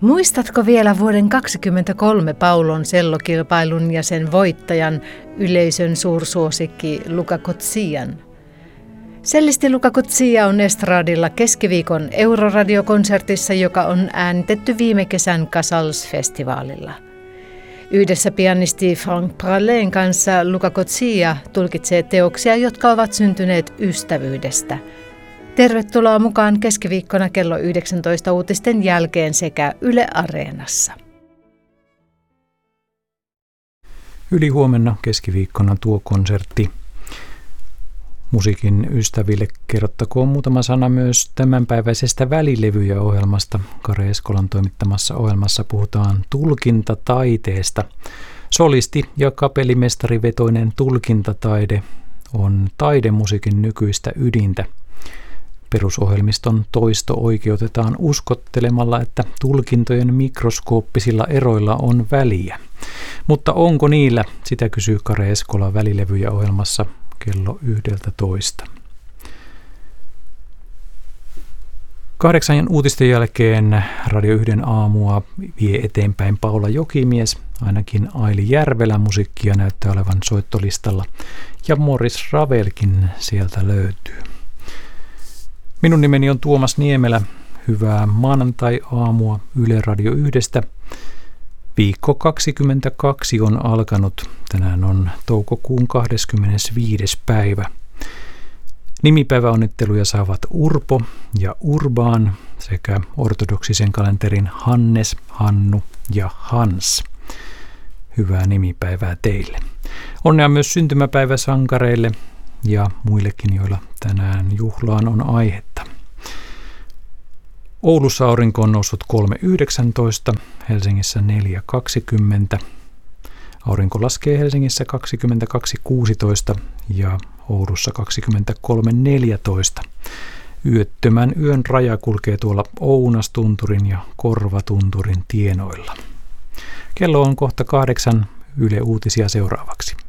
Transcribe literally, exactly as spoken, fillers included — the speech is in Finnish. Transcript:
Muistatko vielä vuoden kaksikymmentäkolme Paulon sellokilpailun ja sen voittajan, yleisön suursuosikki Luca Cozzian? Sellisti Luca Cozzia on estradilla keskiviikon Euroradio-konsertissa, joka on äänitetty viime kesän Casals-festivaalilla. Yhdessä pianisti Frank Pralleen kanssa Luca Cozzia tulkitsee teoksia, jotka ovat syntyneet ystävyydestä. Tervetuloa mukaan keskiviikkona kello yhdeksäntoista uutisten jälkeen sekä Yle Areenassa. Ylihuomenna keskiviikkona tuo konsertti. Musiikin ystäville kerrottakoon muutama sana myös tämänpäiväisestä välilevyjä-ohjelmasta. Kare Eskolan toimittamassa ohjelmassa puhutaan tulkintataiteesta. Solisti- ja kapellimestarivetoinen tulkintataide on taidemusiikin nykyistä ydintä. Perusohjelmiston toisto oikeutetaan uskottelemalla, että tulkintojen mikroskooppisilla eroilla on väliä. Mutta onko niillä, sitä kysyy Kare Eskola välilevyjä ohjelmassa kello yksitoista. Kahdeksan uutisten jälkeen Radio yhden aamua vie eteenpäin Paula Jokimies. Ainakin Aili Järvelä musiikkia näyttää olevan soittolistalla. Ja Morris Ravelkin sieltä löytyy. Minun nimeni on Tuomas Niemelä. Hyvää maanantai-aamua Yle Radio yhdestä. Viikko kaksikymmentäkaksi on alkanut. Tänään on toukokuun kahdeskymmenesviides päivä. Nimipäiväonnitteluja saavat Urpo ja Urbaan sekä ortodoksisen kalenterin Hannes, Hannu ja Hans. Hyvää nimipäivää teille. Onnea myös syntymäpäiväsankareille ja muillekin, joilla tänään juhlaan on aihetta. Oulussa aurinko on noussut kolme yhdeksäntoista, Helsingissä neljä kaksikymmentä. Aurinko laskee Helsingissä kaksikymmentäkaksi kuusitoista ja Oulussa kaksikymmentäkolme neljätoista. Yöttömän yön raja kulkee tuolla Ounastunturin ja Korvatunturin tienoilla. Kello on kohta kahdeksan, Yle Uutisia seuraavaksi.